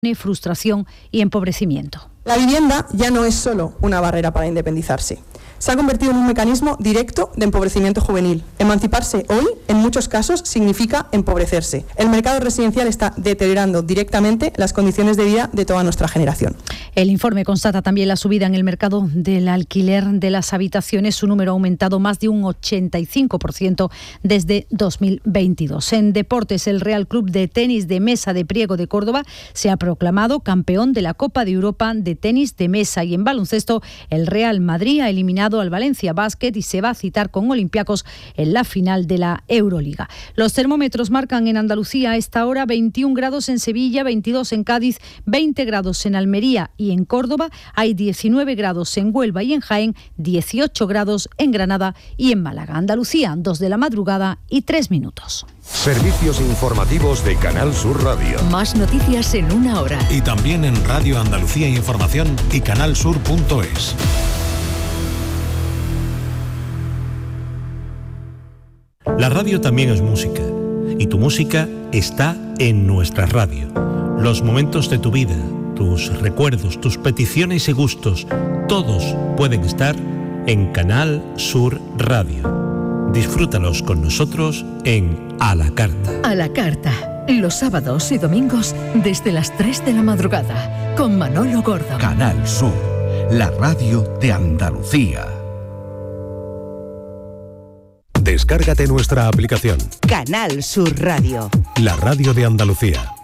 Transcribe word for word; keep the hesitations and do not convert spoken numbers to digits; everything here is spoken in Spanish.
frustración y empobrecimiento. La vivienda ya no es solo una barrera para independizarse. Se ha convertido en un mecanismo directo de empobrecimiento juvenil. Emanciparse hoy, en muchos casos, significa empobrecerse. El mercado residencial está deteriorando directamente las condiciones de vida de toda nuestra generación. El informe constata también la subida en el mercado del alquiler de las habitaciones. Su número ha aumentado más de un ochenta y cinco por ciento desde dos mil veintidós. En deportes, el Real Club de Tenis de Mesa de Priego de Córdoba se ha proclamado campeón de la Copa de Europa de Tenis de Mesa. Y en baloncesto, el Real Madrid ha eliminado al Valencia Basket y se va a citar con Olympiacos en la final de la Euroliga. Los termómetros marcan en Andalucía a esta hora veintiún grados en Sevilla, veintidós en Cádiz, veinte grados en Almería y en Córdoba. Hay diecinueve grados en Huelva y en Jaén, dieciocho grados en Granada y en Málaga. Andalucía, dos de la madrugada y tres minutos. Servicios informativos de Canal Sur Radio. Más noticias en una hora. Y también en Radio Andalucía Información y canalsur punto es. La radio también es música, y tu música está en nuestra radio. Los momentos de tu vida, tus recuerdos, tus peticiones y gustos, todos pueden estar en Canal Sur Radio. Disfrútalos con nosotros en A la Carta. A la Carta, los sábados y domingos desde las tres de la madrugada, con Manolo Gordo. Canal Sur, la radio de Andalucía. Descárgate nuestra aplicación. Canal Sur Radio. La radio de Andalucía.